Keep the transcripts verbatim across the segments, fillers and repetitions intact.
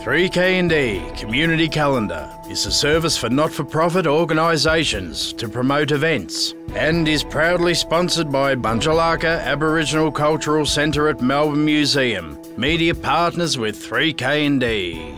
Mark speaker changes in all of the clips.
Speaker 1: three K and D Community Calendar is a service for not-for-profit organisations to promote events and is proudly sponsored by Bunjalaka Aboriginal Cultural Centre at Melbourne Museum, media partners with three K and D.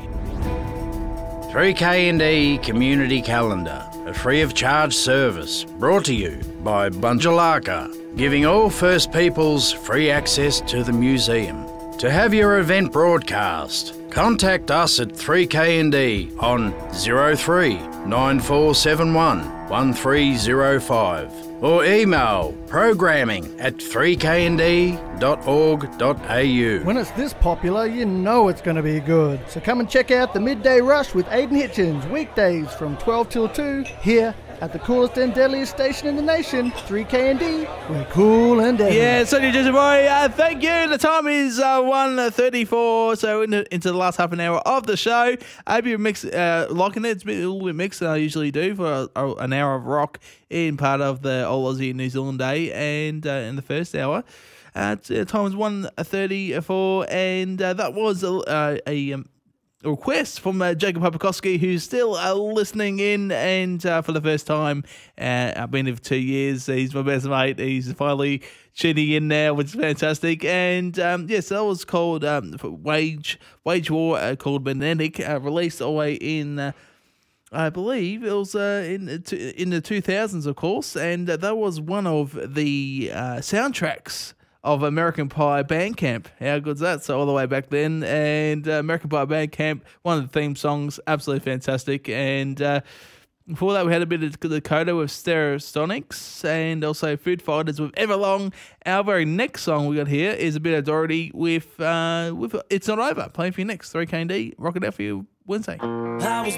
Speaker 1: three K and D Community Calendar, a free of charge service brought to you by Bunjalaka, giving all First Peoples free access to the museum. To have your event broadcast, contact us at three K and D on zero three nine four seven one one three zero five or email programming at three k and d dot org dot a u.
Speaker 2: When it's this popular, you know it's going to be good. So come and check out the Midday Rush with Aidan Hitchens, weekdays from twelve till two, here at the coolest and deadliest station in the nation, three K and D. We're cool and deadly.
Speaker 3: Yeah, so you just boy, uh, thank you. The time is uh, one thirty-four, so into, into the last half an hour of the show. I hope you're mix, uh, liking it. It's been a little bit mixed than I usually do for a, a, an hour of rock in part of the All Aussie New Zealand Day, and uh, in the first hour. Uh, the time was one thirty-four, and uh, that was a, uh, a um, A request from uh, Jacob Popakowski, who's still uh, listening in, and uh, for the first time, uh, I've been here for two years. He's my best mate. He's finally tuning in now, which is fantastic. And um, yes, that was called um, Wage Wage War, uh, called Magnetic, uh, released all the way in. Uh, I believe it was uh, in in the two thousands, of course, and uh, that was one of the uh, soundtracks of American Pie Bandcamp. How good's that? So all the way back then, and uh, American Pie Bandcamp, one of the theme songs, absolutely fantastic. And uh, before that, we had a bit of Dakota with Stereosonics, and also Food Fighters with Everlong. Our very next song we got here is a bit of Doherty with uh, with It's Not Over. Playing for you next, three K and D. Rock it out for you Wednesday.